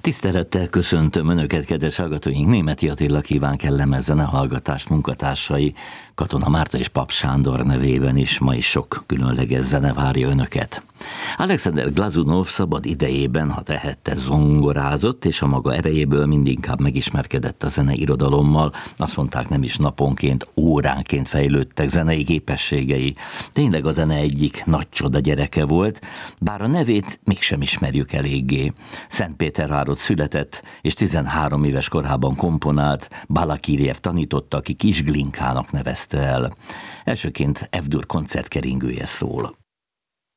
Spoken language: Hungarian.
Tisztelettel köszöntöm Önöket, kedves hallgatóink! Németi Attila kíván kellemes zenehallgatást munkatársai, Katona Márta és Pap Sándor nevében is. Ma is sok különleges zene várja Önöket. Alexander Glazunov szabad idejében, ha tehette, zongorázott, és a maga erejéből mindinkább megismerkedett a zeneirodalommal. Azt mondták, nem is naponként, óránként fejlődtek zenei képességei. Tényleg a zene egyik nagy csoda gyereke volt, bár a nevét mégsem ismerjük eléggé. Szentpétervárott született, és 13 éves korában komponált. Balakirjev tanította, aki Kis Glinkának nevezte el. Elsőként F-dur koncertkeringője szól.